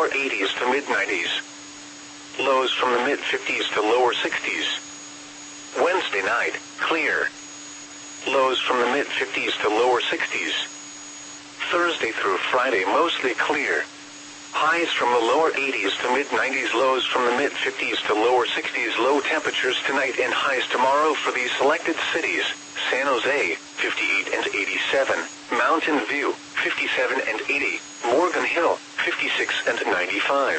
lower 80s to mid-90s. Lows from the mid-50s to lower 60s. Wednesday night, clear. Lows from the mid-50s to lower 60s. Thursday through Friday mostly clear. Highs from the lower 80s to mid-90s, lows from the mid-50s to lower 60s. Low temperatures tonight and highs tomorrow for these selected cities: San Jose, 58 and 87, Mountain View, 57 and 80, Morgan Hill, 56 and 95.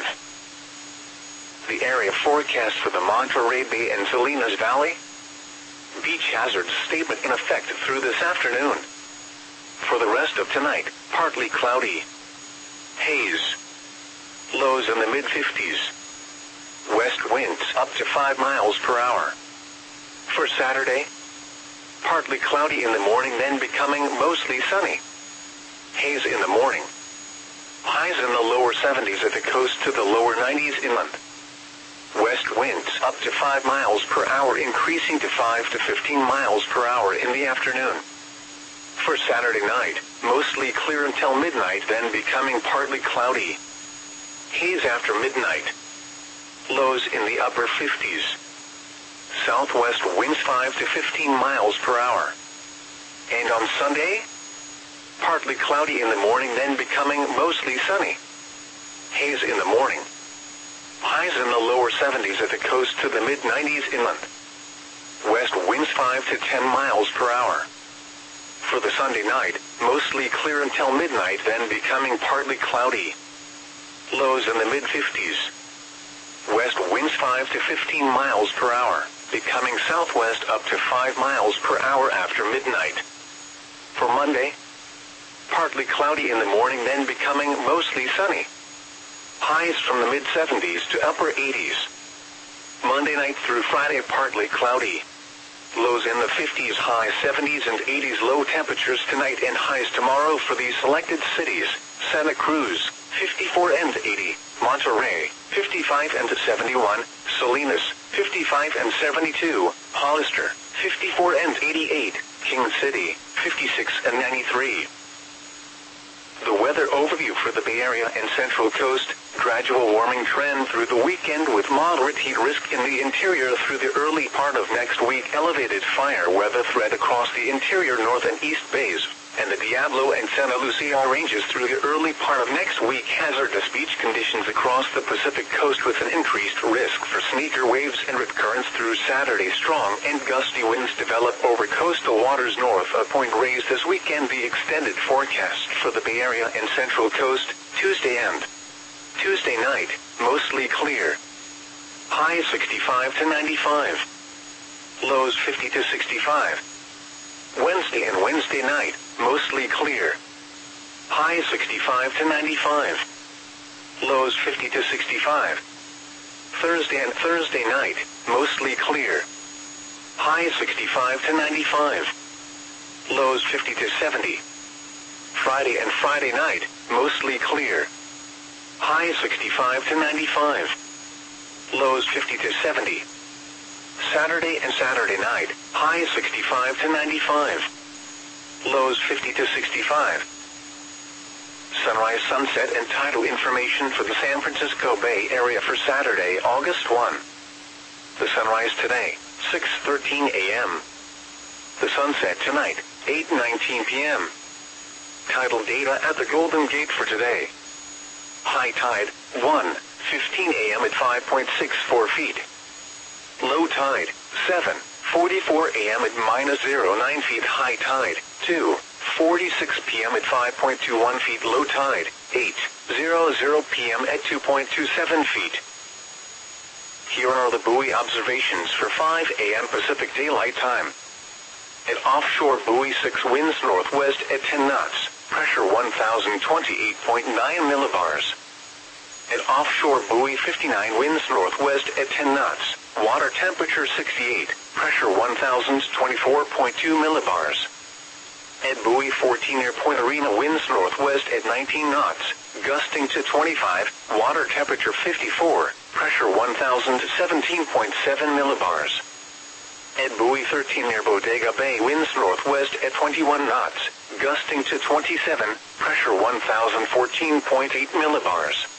The area forecast for the Monterey Bay and Salinas Valley. Beach hazard statement in effect through this afternoon. For the rest of tonight, partly cloudy. Haze. Lows in the mid-50s. West winds up to 5 miles per hour. For Saturday, partly cloudy in the morning, then becoming mostly sunny. Haze in the morning. Highs in the lower 70s at the coast to the lower 90s inland. West winds up to 5 miles per hour, increasing to 5 to 15 miles per hour in the afternoon. For Saturday night, mostly clear until midnight, then becoming partly cloudy. Haze after midnight. Lows in the upper 50s. Southwest winds 5 to 15 miles per hour. And on Sunday, partly cloudy in the morning, then becoming mostly sunny. Haze in the morning. Highs in the lower 70s at the coast to the mid-90s inland. West winds 5 to 10 miles per hour. For the Sunday night, mostly clear until midnight, then becoming partly cloudy. Lows in the mid-50s. West winds 5 to 15 miles per hour, becoming southwest up to 5 miles per hour after midnight. For Monday, partly cloudy in the morning, then becoming mostly sunny. Highs from the mid-70s to upper 80s. Monday night through Friday, partly cloudy. Lows in the 50s, high 70s and 80s. Low temperatures tonight and highs tomorrow for these selected cities: Santa Cruz, 54 and 80, Monterey, 55 and 71, Salinas, 55 and 72, Hollister, 54 and 88, King City, 56 and 93. The weather overview for the Bay Area and Central Coast: gradual warming trend through the weekend with moderate heat risk in the interior through the early part of next week. Elevated fire weather threat across the interior North and East Bays and the Diablo and Santa Lucia ranges through the early part of next week. Hazardous beach conditions across the Pacific coast with an increased risk for sneaker waves and rip currents through Saturday. Strong and gusty winds develop over coastal waters north of Point Reyes this weekend. The extended forecast for the Bay Area and Central Coast: Tuesday and Tuesday night, mostly clear. Highs 65 to 95. Lows 50 to 65. Wednesday and Wednesday night, mostly clear. Highs 65 to 95. Lows 50 to 65. Thursday and Thursday night, mostly clear. Highs 65 to 95. Lows 50 to 70. Friday and Friday night, mostly clear. Highs 65 to 95. Lows 50 to 70. Saturday and Saturday night, highs 65 to 95. Lows 50 to 65. Sunrise, sunset, and tidal information for the San Francisco Bay Area for Saturday, August 1. The sunrise today, 6:13 a.m. The sunset tonight, 8:19 p.m. Tidal data at the Golden Gate for today. High tide, 1:15 a.m. at 5.64 feet. Low tide, 7:44 a.m. at -0.9 feet. High tide, 2:46 p.m. at 5.21 feet. Low tide, 8:00 p.m. at 2.27 feet. Here are the buoy observations for 5 a.m. Pacific Daylight Time. At offshore buoy 6, winds northwest at 10 knots, pressure 1028.9 millibars. At offshore buoy 59, winds northwest at 10 knots, water temperature 68, pressure 1024.2 millibars. At buoy 14 near Point Arena, winds northwest at 19 knots, gusting to 25, water temperature 54, pressure 1017.7 millibars. At buoy 13 near Bodega Bay, winds northwest at 21 knots, gusting to 27, pressure 1014.8 millibars.